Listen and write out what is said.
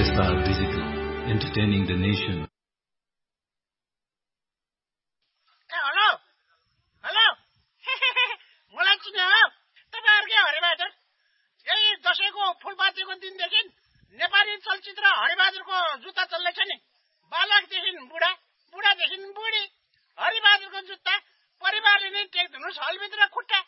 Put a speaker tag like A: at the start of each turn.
A: Star Digital, entertaining the nation.
B: Hello hello मलाई चिन्यो तपाईहरुकै हरिबहादुर यही दशैंको फूलपातीको दिनदेखि नेपाली चलचित्र हरिबहादुरको जुत्ता चल्दैछ नि बालकदेखि बुढा बुढादेखि बुढी हरिबहादुरको जुत्ता परिवारले नै टेक्दिनुस् हलभित्र खुट्टा